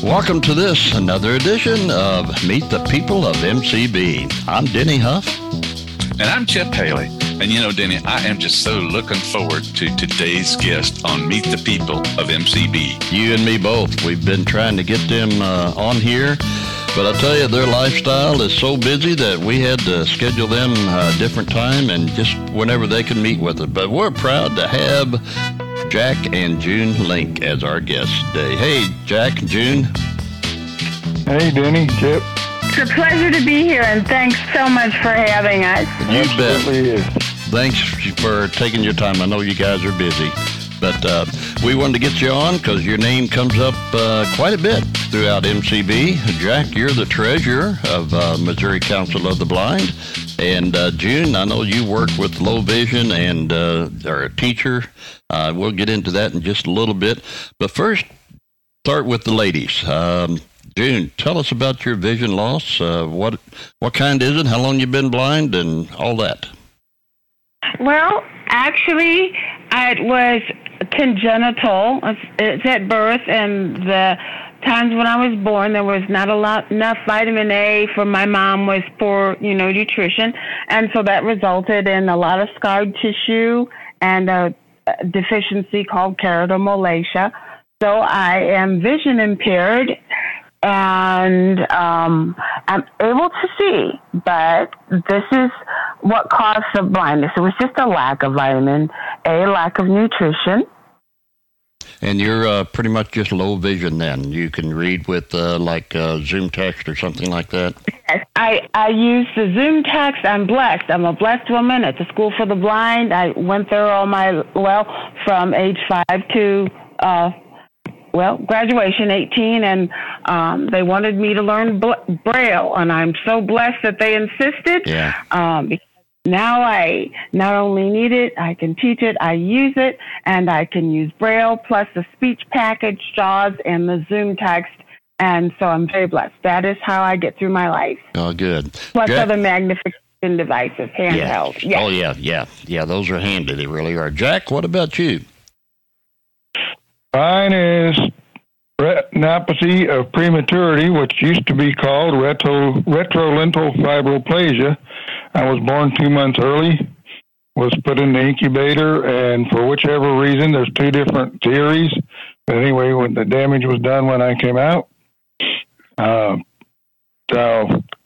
Welcome to this, another edition of Meet the People of MCB. I'm Denny Huff. And I'm Chip Haley. And you know, Denny, I am just so looking forward to today's guest on Meet the People of MCB. You and me both. We've been trying to get them on here. But I'll tell you, their lifestyle is so busy that we had to schedule them a different time and just whenever they can meet with us. But we're proud to have Jack and June Link as our guests today. Hey, Jack and June. Hey, Denny, Chip. It's a pleasure to be here, and thanks so much for having us. You bet. Absolutely is. Thanks for taking your time. I know you guys are busy. But we wanted to get you on because your name comes up quite a bit throughout MCB. Jack, you're the treasurer of Missouri Council of the Blind. And June, I know you work with low vision and are a teacher. We'll get into that in just a little bit. But first, start with the ladies. June, tell us about your vision loss. What kind is it? How long you been blind and all that? Well, actually, it was congenital. It's at birth, and the times when I was born, there was not enough vitamin A for my mom was poor, nutrition, and so that resulted in a lot of scarred tissue and a deficiency called keratomalacia. So I am vision impaired, and I'm able to see, but this is what caused the blindness. It was just a lack of vitamin A, lack of nutrition. And you're pretty much just low vision then. You can read with Zoom text or something like that? Yes, I use the Zoom text. I'm blessed. I'm a blessed woman at the School for the Blind. I went there from age 5 to graduation, 18, and they wanted me to learn Braille, and I'm so blessed that they insisted. Yeah. Because now I not only need it, I can teach it, I use it, and I can use Braille, plus the speech package, JAWS, and the Zoom text, and so I'm very blessed. That is how I get through my life. Oh, good. Plus other magnification devices, handheld. Yeah. Oh, yeah. Those are handy. They really are. Jack, what about you? Mine is retinopathy of prematurity, which used to be called retrolental fibroplasia. I was born 2 months early, was put in the incubator, and for whichever reason, there's two different theories. But anyway, when the damage was done when I came out, so